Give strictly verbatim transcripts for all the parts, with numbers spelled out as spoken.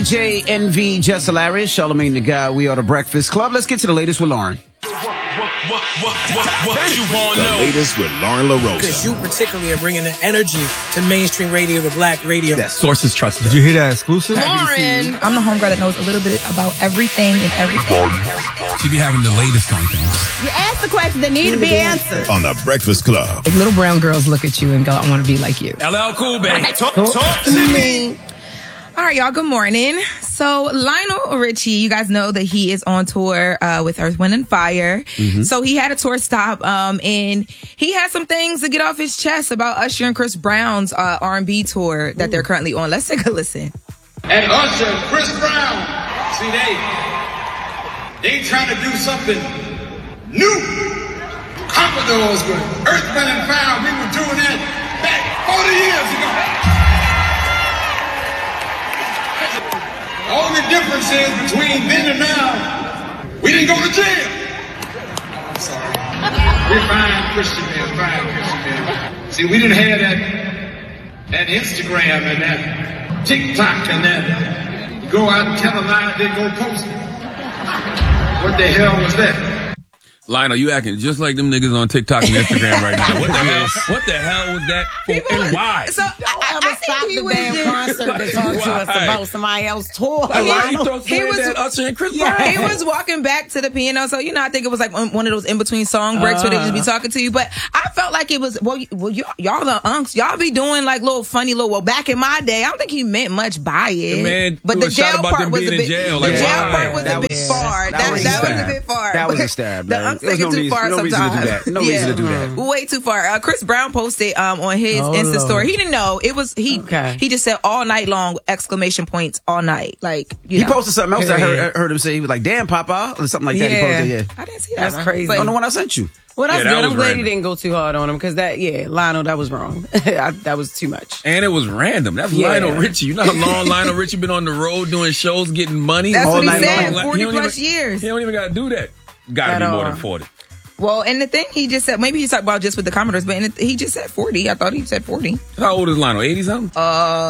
J, N V, Just Hilarious, Charlamagne the Guy. We are the Breakfast Club. Let's get to the latest with Lauren. What, what, what, what, what you want to know? The latest with Lauren LaRosa. Because you particularly are bringing the energy to mainstream radio, to black radio. Yes. Sources trusted. Did you hear that exclusive? Lauren. I'm the homegirl that knows a little bit about everything and everything. She be having the latest on things. You ask the questions that need to be answered. On the Breakfast Club. If little brown girls look at you and go, I want to be like you. L L Cool, baby. Talk, talk to me. All right, y'all, good morning. So Lionel Richie, you guys know that he is on tour uh, with Earth, Wind and Fire. Mm-hmm. So he had a tour stop, um, and he had some things to get off his chest about Usher and Chris Brown's uh, R and B tour that Ooh. they're currently on. Let's take a listen. And Usher, Chris Brown, see, they, they trying to do something new. Commodores with Earth, Wind and Fire, we were doing that back forty years ago. The only difference is between then and now, we didn't go to jail. I'm sorry. We're fine Christian men, fine Christian men. See, we didn't have that, that Instagram and that TikTok and that you go out and tell a lie, then go post it. What the hell was that? Lionel, you acting just like them niggas on TikTok and Instagram right now. What the hell? What the hell was that for, and why? So I, I, I stop the damn concert to talk to us about somebody else's tour. He, he was that Usher and Chris yeah, Brown. He was walking back to the piano, so you know, I think it was like one of those in between song breaks uh. where they just be talking to you. But I felt like it was well, well y- y'all the unks, y'all be doing like little funny little. Well, back in my day, I don't think he meant much by it. The man but the jail part was a bit. Jail. The like, jail why? part was that a bit was, far. That, that, was, that was a bit far. That was a stab. The Man. unks take no it too reason, far no sometimes. Reason to do that. No yeah. reason to do that. Way too far. Uh, Chris Brown posted um, on his oh, Insta Lord. story. He didn't know it was he. Okay. He just said all night long exclamation points all night. Like you he know. posted something else. I heard, heard him say he was like, "Damn, Papa," or something like that. Yeah. He posted, yeah. I didn't see that. That's crazy. But, on the one I sent you. Well, that's Yeah, that good. I'm glad random. he didn't go too hard on him because that, yeah, Lionel, that was wrong. I, that was too much. And it was random. That's Yeah. Lionel Richie. You know how long Lionel Richie been on the road doing shows, getting money? That's all what he night said. long. Forty He don't plus even- years. He don't even got to do that. Got to At be more all. than forty. Well, and the thing he just said, maybe he's talking about just with the Commodores, but in it, he just said forty. I thought he said forty. How old is Lionel? eighty something? Uh,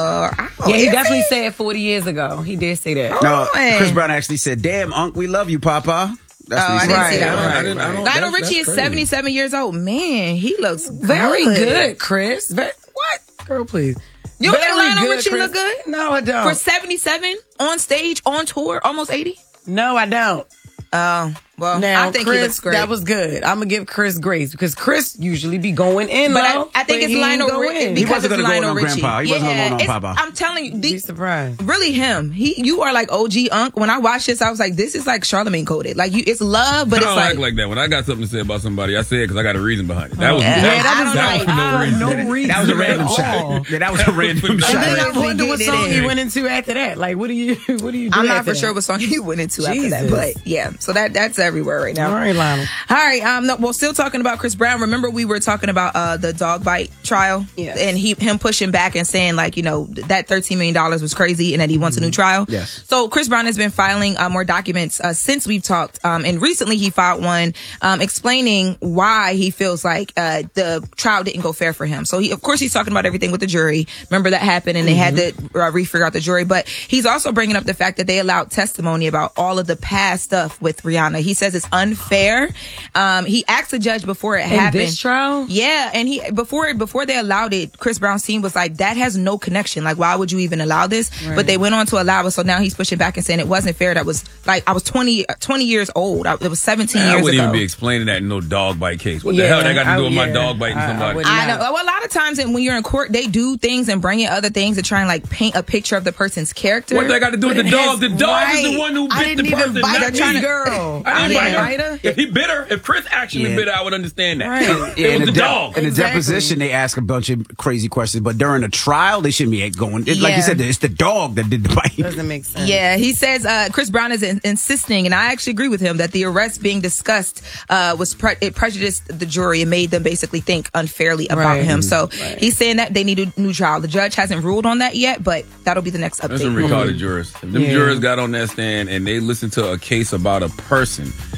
I don't Yeah, he know. definitely said forty years ago. He did say that. No, man. Chris Brown actually said, "Damn, Unc, we love you, Papa." That's Oh, what I he didn't said. see that. Right, Right, I didn't- I right. don't- Lionel that's- Richie that's is crazy. seventy-seven years old. Man, he looks Very good. good, Chris. Very, what? Girl, please. You don't Very think Lionel good, Richie Chris. look good? No, I don't. For seventy-seven, on stage, on tour, almost eighty? no, I don't. Oh, well, Now, I think Chris, he looks great. that was good. I'm gonna give Chris grace because Chris usually be going in, But low, I, I think but it's he Lionel go Richie in. because wasn't it's gonna go Lionel on Richie. Grandpa. He wasn't gonna go on it's- Papa. I'm telling you, Be the, surprised. really him. He, you are like O G Unc. When I watched this, I was like, this is like Charlamagne coded. Like you, it's love, but I it's don't like, act like that. When I got something to say about somebody, I say it because I got a reason behind it. That was, Yeah, that, that was that like, was no uh, reason. no reason. That was a random at all. shot. Yeah, that was a random And then shot. I wonder what Getting it song in. he went into after that. Like, what do you, what do you do I'm not after for sure that? what song he went into after that, Jesus. but yeah. So that that's everywhere right now. All right, Lionel. All right. Um. No, well, still talking about Chris Brown. Remember, we were talking about uh the dog bite trial, Yes. and he him pushing back and saying like, you know, that thirteen million dollars was crazy, and that he wants a new trial. Yes. So Chris Brown has been filing uh, more documents uh, since we've talked, um, and recently he filed one um, explaining why he feels like uh, the trial didn't go fair for him. So he, of course, he's talking about everything with the jury. Remember that happened, and they had to uh, refigure out the jury. But he's also bringing up the fact that they allowed testimony about all of the past stuff with Rihanna. He says it's unfair. Um, he asked the judge before it In happened. this trial? Yeah, and he before before they allowed it, Chris Brown's team was like, that has no connection. Like, why would you even allow this? Right. But they went on to allow it, so now he's pushing back and saying it wasn't fair. That was like I was twenty, twenty years old. I, it was seventeen Man, I years wouldn't ago. even be explaining that in no dog bite case. What Yeah, the hell that got to I- do with my yeah. dog biting I- I somebody? wouldn't I know. know. Well, a lot of times when you're in court, they do things and bring in other things to try and like paint a picture of the person's character. What that got to do with the But it dog? has- The dog is the right. one who I bit didn't the even person, bite not the me. girl. I I didn't didn't bite bite her. her. If he bit her, if Chris actually Yeah. bit her, I would understand that. Right. It Yeah, in was the the de- dog. In the Exactly. deposition, they ask a bunch of crazy questions, but during the trial, they shouldn't be going. It, Like Yeah. you said, it's the dog that did the bite. Doesn't make sense. Yeah, he says uh, Chris Brown is in- insisting, and I actually agree with him, that the arrest being discussed uh, was pre- it prejudiced the jury and made them basically think unfairly about Right. him. So Right. he's saying that they need a new trial. The judge hasn't ruled on that yet, but that'll be the next That's some update. retarded jurors. If them Yeah. jurors got on that stand and they listened to a case about a person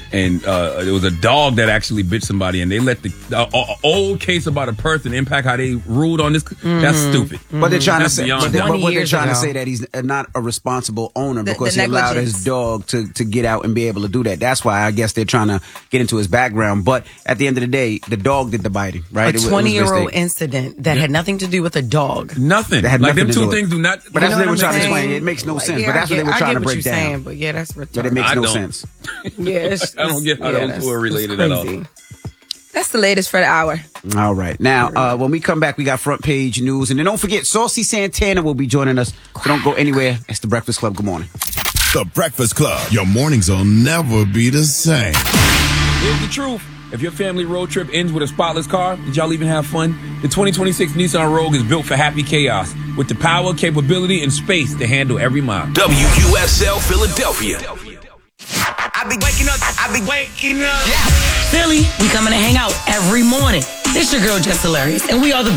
and uh, it was a dog that actually bit somebody, and they let the uh, uh, old case about a person impact how they ruled on this. Mm-hmm. That's stupid. Mm-hmm. But they're trying That's to say, beyond but, they, that. but what they're trying ago. to say that he's not a responsible owner The- because the he allowed negligence. his dog to, to get out and be able to do that. That's why I guess they're trying to get into his background. But at the end of the day, the dog did the biting, right? A It was- it was twenty-year-old mistake. incident that had nothing to do with a dog. Nothing. They had Like nothing them to two do with- things do not. But that's You what they know were what trying I'm to explain. saying? It makes no sense. Yeah, But that's I what they get- were I trying get to what break you're down. saying, but yeah, that's retarded. But it makes I no don't. sense. Yeah, it's, I don't get how those that's- two are it's related at all. crazy. That's the latest for the hour. All right. Now, uh, when we come back, we got front page news. And then don't forget, Saucy Santana will be joining us. So don't go anywhere. It's the Breakfast Club. Good morning. The Breakfast Club. Your mornings will never be the same. Here's the truth. If your family road trip ends with a spotless car, did y'all even have fun? The twenty twenty-six Nissan Rogue is built for happy chaos with the power, capability, and space to handle every mile. W U S L Philadelphia. I be waking up. I be waking up. Philly, we coming to hang out every morning. It's your girl, Jess Hilarious, and we are the